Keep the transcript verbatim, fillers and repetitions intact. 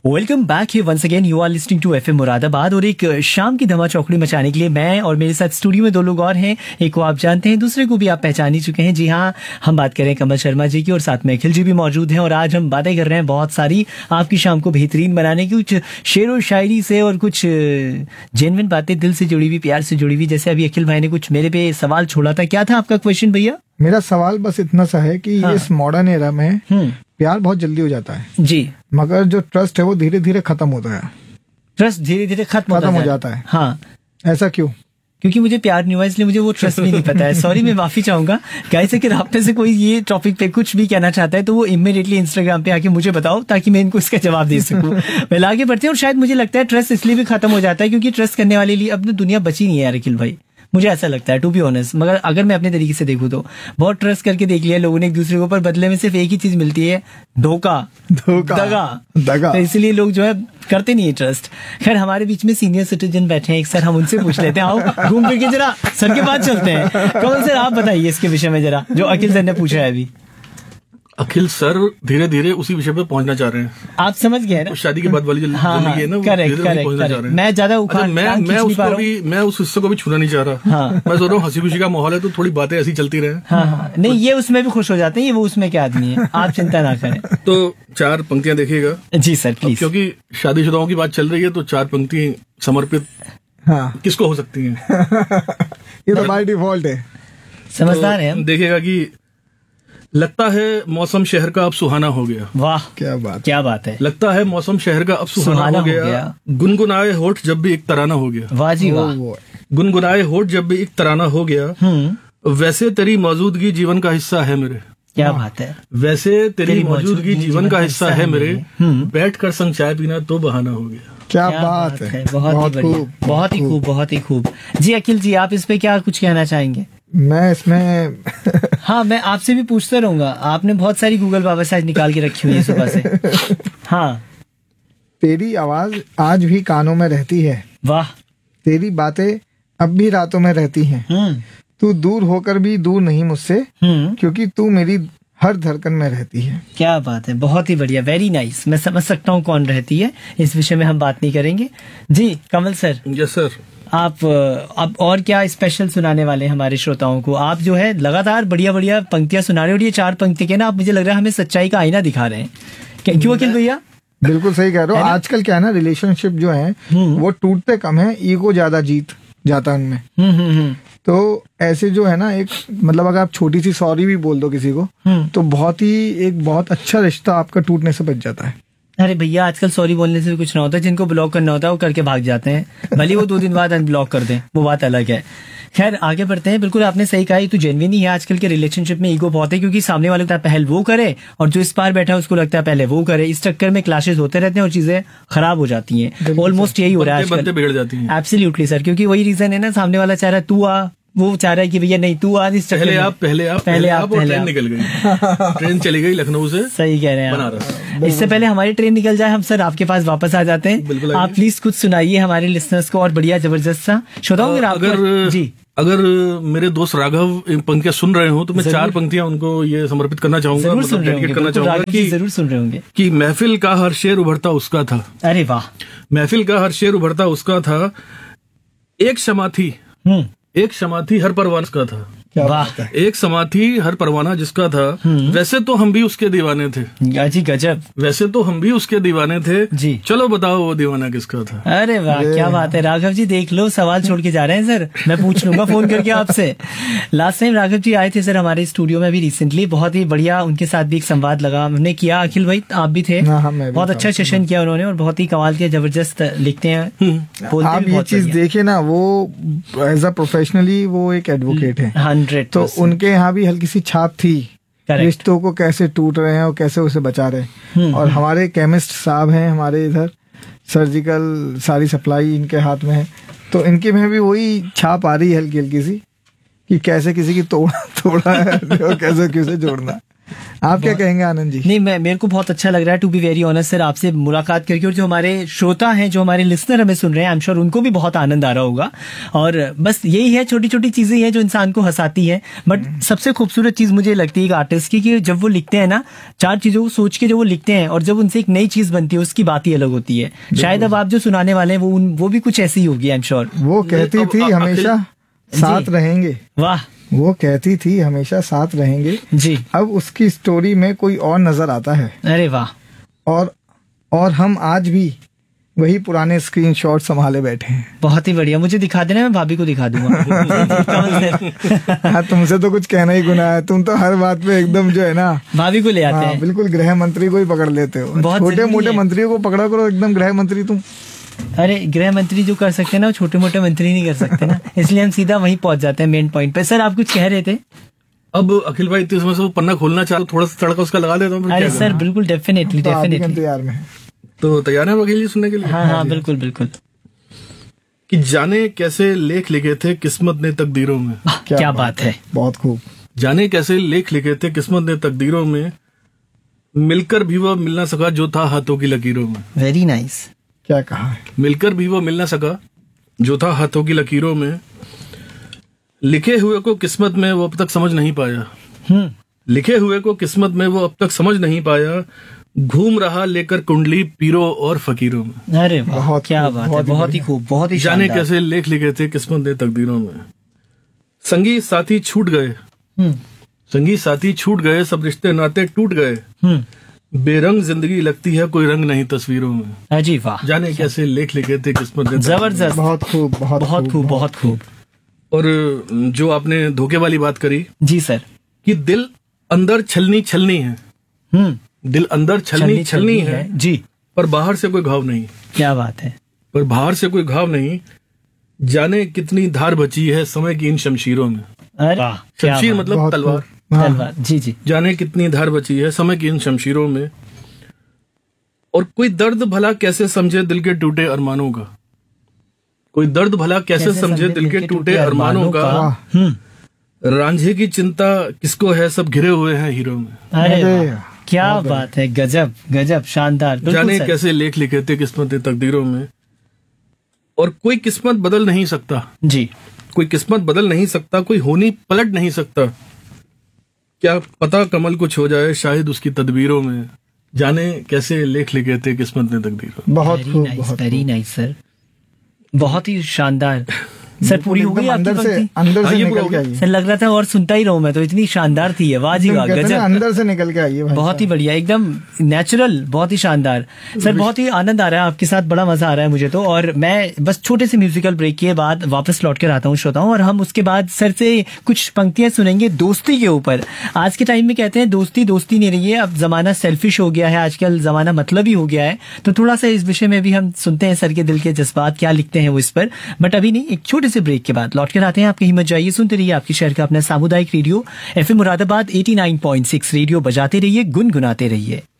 Welcome back here once again, you are listening to FM Moradabad. और एक शाम की धमा चौकड़ी मचाने के लिए मैं और मेरे साथ स्टूडियो में दो लोग और हैं। एक को आप जानते हैं, दूसरे को भी आप पहचान ही चुके हैं। जी हाँ, हम बात कर रहे हैं कमल शर्मा जी की और साथ में अखिल जी भी मौजूद हैं। और आज हम बातें कर रहे हैं बहुत सारी आपकी शाम को बेहतरीन बनाने की, कुछ शेर और शायरी से और कुछ जेन्युइन बातें दिल से जुड़ी हुई, प्यार से जुड़ी हुई। जैसे अभी अखिल भाई ने कुछ मेरे पे सवाल छोड़ा था, क्या था आपका क्वेश्चन भैया? मेरा सवाल बस इतना सा है कि हाँ। इस मॉडर्न एरा में प्यार बहुत जल्दी हो जाता है जी, मगर जो ट्रस्ट है वो धीरे धीरे खत्म होता है। ट्रस्ट धीरे धीरे खत्म खत्म हो जाता है। हाँ, ऐसा क्यों? क्योंकि मुझे प्यार नहीं हुआ इसलिए मुझे वो ट्रस्ट भी नहीं पता है। सॉरी, मैं माफी चाहूंगा गाइस। अगर आप में से कोई ये टॉपिक पे कुछ भी कहना चाहता है तो वो इमीडिएटली इंस्टाग्राम पे आके मुझे बताओ ताकि मैं इनको इसका जवाब दे सकूं। पहले आगे बढ़ते हैं। और शायद मुझे लगता है ट्रस्ट इसलिए भी खत्म हो जाता है क्योंकि ट्रस्ट करने वाले लिए अब दुनिया बची नहीं है यार अखिल भाई, मुझे ऐसा लगता है टू बी ऑनेस्ट। मगर अगर मैं अपने तरीके से देखूं तो बहुत ट्रस्ट करके देख लिया लोगों ने एक दूसरे के ऊपर, बदले में सिर्फ एक ही चीज मिलती है, धोखा, धोखा, दगा दगा। तो इसलिए लोग जो है करते नहीं है ट्रस्ट। खैर, हमारे बीच में सीनियर सिटीजन बैठे हैं एक सर, हम उनसे पूछ लेते हैं। आओ घूम फिर के जरा सर के पास चलते हैं। कौन सर आप बताइए इसके विषय में जरा, जो अखिल सर ने पूछा है अभी। अखिल सर धीरे धीरे उसी विषय पे पहुंचना चाह रहे हैं। आप समझ गए ना, शादी के बाद वाली जो हाँ, जिंदगी है ना, वो करेक्ट, धीरे धीरे पहुंचना चाह रहे हैं। मैं ज्यादा अच्छा, मैं मैं उसको भी मैं उस हिस्से को भी छूना नहीं चाह रहा। हाँ। मैं सोच रहा हूँ हंसी खुशी का माहौल है तो थोड़ी बातें ऐसी चलती रहे। हाँ हाँ, नहीं ये उसमें भी खुश हो जाते हैं, ये वो उसमें क्या आदमी है, आप चिंता ना करें। तो चार पंक्तियां देखिएगा जी सर प्लीज। क्योंकि शादीशुदाओं की बात चल रही है तो चार पंक्ति समर्पित हाँ किसको हो सकती है? ये तो बाय डिफॉल्ट है। समझदार है हम। देखिएगा कि लगता है मौसम शहर का अब सुहाना हो गया। वाह क्या बात, क्या बात है। लगता है मौसम शहर का अब सुहाना, सुहाना हो हो गया, गया। गुनगुनाए होठ जब भी एक तराना हो गया। वाह जी वाह। वो गुनगुनाए होठ जब भी एक तराना हो गया, हम्म, वैसे तेरी मौजूदगी जीवन का हिस्सा है मेरे। क्या बात है। वैसे तेरी मौजूदगी जीवन का हिस्सा है मेरे, हम्म। बैठ कर संग चाय पीना तो बहाना हो गया। क्या क्या बात है। बहुत ही बढ़िया, खूब, बहुत ही खूब, बहुत ही खूब। जी अखिल जी, आप इस पे क्या कुछ कहना चाहेंगे? मैं इसमें हाँ, मैं आपसे भी पूछता रहूंगा, आपने बहुत सारी गूगल बाबा साइज निकाल के रखी हुई है सुबह से। हाँ, तेरी आवाज आज भी कानों में रहती है, वाह। तेरी बातें अब भी रातों में रहती हैं, हम्म तू दूर होकर भी दूर नहीं मुझसे, हम्म, क्योंकि तू मेरी हर धड़कन में रहती है। क्या बात है, बहुत ही बढ़िया, वेरी नाइस। मैं समझ सकता हूँ कौन रहती है, इस विषय में हम बात नहीं करेंगे। जी कमल सर, यस सर। आप अब और क्या स्पेशल सुनाने वाले हैं हमारे श्रोताओं को? आप जो है लगातार बढ़िया बढ़िया पंक्तियां सुना रहे हो, और ये चार पंक्ति के ना आप, मुझे लग रहा है हमें सच्चाई का आईना दिखा रहे हैं। क्या- क्यों अखिल भैया? बिल्कुल सही कह रहे हो। आजकल क्या है ना, रिलेशनशिप जो है वो टूटते कम है, ईगो ज्यादा जीत जाता है उनमें। हम्म हम्म हम्म तो ऐसे जो है ना, एक मतलब अगर आप छोटी सी सॉरी भी बोल दो किसी को हम्म। तो बहुत ही एक बहुत अच्छा रिश्ता आपका टूटने से बच जाता है। अरे भैया, आजकल सॉरी बोलने से भी कुछ ना होता है, जिनको ब्लॉक करना होता है वो करके भाग जाते हैं, भले वो दो दिन बाद अनब्लॉक कर दें, वो बात अलग है। खैर आगे बढ़ते हैं। बिल्कुल आपने सही कहा, ये तो जेन्युइन ही है। आजकल के रिलेशनशिप में ईगो बहुत है, क्योंकि सामने वाले लगता है पहले वो करे और जो इस पार बैठा है उसको लगता है पहले वो करे। इस चक्कर में क्लैशेस होते रहते हैं और चीजें खराब हो जाती हैं। ऑलमोस्ट यही हो रहा है बनते बनते आजकल। बिगड़ जाती हैं। एब्सोल्युटली सर, क्योंकि वही रीजन है ना, सामने वाला चाह रहा है तू आ, वो चाह रहा है कि भैया नहीं तू आ। इस चक्कर पहले में आप पहले आप पहले आप और पहले ट्रेन आप। निकल गई। ट्रेन चली गई लखनऊ से सही कह रहे हैं आप। बनारस। इससे पहले हमारी ट्रेन निकल जाए, हम सर आपके पास वापस आ जाते हैं। बिल्कुल आप आइए। प्लीज कुछ सुनाइए हमारे लिसनर्स को, और बढ़िया जबरदस्त सा श्रोताओं। अगर आपको- अगर जी अगर मेरे दोस्त राघव इन पंक्तियां सुन रहे हो तो मैं जरूर। चार पंक्तियां उनको ये समर्पित करना चाहूंगा, जरूर मतलब सुन रहे डेडिकेट होंगे, करना बिल्कुल, चाहूंगा राघव जी कि जरूर सुन रहे होंगे। कि महफिल का हर शेर उभरता उसका था। अरे वाह। महफिल का हर शेर उभरता उसका था, एक क्षमा थी, हम्म, एक क्षमा थी हर परवाना का था। क्या वाह। बात है। एक क्षमा थी हर परवाना जिसका था, वैसे तो हम भी उसके दीवाने थे। जी गजब। वैसे तो हम भी उसके दीवाने थे, जी। चलो बताओ वो दीवाना किसका था। अरे वाह, क्या बात है राघव जी। देख लो, सवाल छोड़ के जा रहे हैं सर, मैं पूछ लूंगा फोन करके आपसे। लास्ट टाइम राघव जी आए थे सर हमारे स्टूडियो में अभी रिसेंटली, बहुत ही बढ़िया उनके साथ भी एक संवाद लगा हमने किया। अखिल भाई आप भी थे, हाँ, हाँ, मैं भी बहुत था। अच्छा सेशन किया उन्होंने, और बहुत ही कमाल किया, जबरदस्त लिखते हैं, बोलते आप भी ये बहुत चीज बढ़िया। देखिए ना, वो एज अ प्रोफेशनली वो एक एडवोकेट है, हंड्रेड तो उनके यहाँ भी हल्की सी छाप थी। Correct. रिश्तों को कैसे टूट रहे हैं और कैसे उसे बचा रहे हैं। और हमारे केमिस्ट साहब हैं हमारे इधर, सर्जिकल सारी सप्लाई इनके हाथ में है, तो इनके में भी वही छाप आ रही है हल्की हल्की सी, कि कैसे किसी की तोड़ा तोड़ा है और कैसे किसे जोड़ना। आप क्या कहेंगे आनंद जी? नहीं, मैं मेरे को बहुत अच्छा लग रहा है to be very honest sir आपसे मुलाकात करके, और जो हमारे श्रोता हैं, जो हमारे लिसनर हमें सुन रहे हैं, आई एम श्योर उनको भी बहुत आनंद आ रहा होगा। और बस यही है, छोटी छोटी चीजें हैं जो इंसान को हंसाती है। बट सबसे खूबसूरत चीज मुझे लगती है एक आर्टिस्ट की, कि जब वो लिखते हैं ना, चार चीजों को सोच के जो वो लिखते हैं, और जब उनसे एक नई चीज बनती है, उसकी बात ही अलग होती है। शायद अब आप जो सुनाने वाले हैं वो उन- वो भी कुछ ऐसी ही होगी, आई एम श्योर। वो कहती थी हमेशा साथ रहेंगे। वाह। वो कहती थी हमेशा साथ रहेंगे जी। अब उसकी स्टोरी में कोई और नजर आता है। अरे वाह। और और हम आज भी वही पुराने स्क्रीनशॉट संभाले बैठे हैं। बहुत ही बढ़िया, मुझे दिखा देना, मैं भाभी को दिखा दूंगा। हाँ, तुमसे तो कुछ कहना ही गुनाह है। तुम तो हर बात पे एकदम जो है ना, भाभी को ले आते हाँ, हैं। बिल्कुल गृह मंत्री को ही पकड़ लेते हो। बहुत छोटे जरूरी मोटे है। मंत्रियों को पकड़ा करो, एकदम गृह मंत्री तुम। अरे गृह मंत्री जो कर सकते हैं ना, वो छोटे मोटे मंत्री नहीं कर सकते ना, इसलिए हम सीधा वहीं पहुंच जाते हैं मेन पॉइंट पे। सर आप कुछ कह रहे थे? अब अखिल भाई इतने समय से वो पन्ना खोलना चाहता, थोड़ा सा तड़का उसका लगा देता हूँ। अरे सर बिल्कुल, डेफिनेटली तो आप ही के डेफिनेटली। इंतजार में है। तो तैयार है वकील जी सुनने के लिए? हाँ हाँ बिल्कुल बिल्कुल। कि जाने कैसे लेख लिखे थे किस्मत ने तकदीरों में। क्या बात है। बहुत खूब। जाने कैसे लेख लिखे थे किस्मत ने तकदीरों में, मिलकर भी वह मिल ना सका जो था हाथों की लकीरों में। Very nice. क्या कहा है? मिलकर भी वो मिल ना सका जो था हाथों की लकीरों में, लिखे हुए को किस्मत में वो अब तक समझ नहीं पाया। हम्म। लिखे हुए को किस्मत में वो अब तक समझ नहीं पाया, घूम रहा लेकर कुंडली पीरों और फकीरों में। अरे वाह, बहुत क्या खूब, बात है, बहुत ही बहुत ही बढ़िया। खूब, बहुत ही जाने शानदार। कैसे लेख लिखे थे किस्मत ने तकदीरों में, संगी साथी छूट गए, हम्म संगी साथी छूट गए, सब रिश्ते नाते टूट गए, हम्म। बेरंग जिंदगी लगती है कोई रंग नहीं तस्वीरों में। अजी वाह, जाने कैसे लेख लिखे थे किस्मत ने। जबरदस्त, बहुत खूब, बहुत बहुत खूब, बहुत खूब। और जो आपने धोखे वाली बात करी जी सर। कि दिल अंदर छलनी छलनी है, हम्म। दिल अंदर छलनी छलनी है, जी। पर बाहर से कोई घाव नहीं, क्या बात है। पर बाहर से कोई घाव नहीं, जाने कितनी धार बची है समय की इन शमशीरों में। अरे वाह, क्या शमशीर बात। मतलब बहुत तलवार। खूब। हाँ, तलवार, जी जी। जाने कितनी धार बची है समय की इन शमशीरों में, और कोई दर्द भला कैसे समझे दिल के टूटे अरमानों का, कोई दर्द भला कैसे समझे दिल के टूटे अरमानों का, हम्म। रांझे की चिंता किसको है सब घिरे हुए हैं हीरों में। अरे अरे, वाह, क्या बात है, गजब गजब, शानदार। बिल्कुल जाने सर। कैसे लेख लिखे थे किस्मत ने तकदीरों में, और कोई किस्मत बदल नहीं सकता, जी। कोई किस्मत बदल नहीं सकता, कोई होनी पलट नहीं सकता, क्या पता कमल कुछ हो जाए शायद उसकी तदबीरों में। जाने कैसे लेख लिखे थे किस्मत ने तकदीरों में। बहुत वेरी खूब, नाइस, बहुत वेरी खूब। नाइस सर, बहुत ही शानदार। सर पूरी हो गई एकदम आपकी अंदर से पंक्ति? अंदर हाँ, से ये पूरा निकल हो के गया। आइए। सर लग रहा था और सुनता ही रहूं मैं, तो इतनी शानदार थी ये। वाह जी वाह, कहते हैं ना, गजब। अंदर से निकल के आइए भाई बहुत ही साहब। बढ़िया, एकदम नेचुरल, बहुत ही शानदार। सर बहुत ही आनंद आ रहा है आपके साथ, बड़ा मजा आ रहा है मुझे तो। और मैं बस छोटे से म्यूजिकल ब्रेक के बाद वापस लौट कर आता हूँ श्रोताओं, और हम उसके बाद सर से कुछ पंक्तियां सुनेंगे दोस्ती के ऊपर। आज के टाइम में कहते हैं दोस्ती दोस्ती नहीं रही है, अब जमाना सेल्फिश हो गया है, आजकल जमाना मतलबी हो गया है। तो थोड़ा सा इस विषय में भी हम सुनते हैं सर के दिल के जज्बात क्या लिखते हैं वो इस पर। बट अभी नहीं, एक छोटे से ब्रेक के बाद लौट कर आते हैं। आपकी हिम्मत जाइए, सुनते रहिए आपके शहर का अपना सामुदायिक radio FM Moradabad eighty nine point six. Radio बजाते रहिए, गुनगुनाते रहिए।